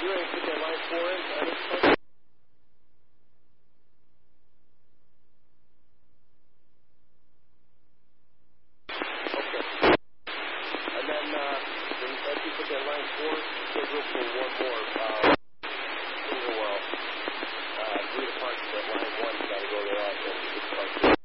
you ready to put that line 4 in at this point? Okay. And then, as you put that line 4, schedule for one more.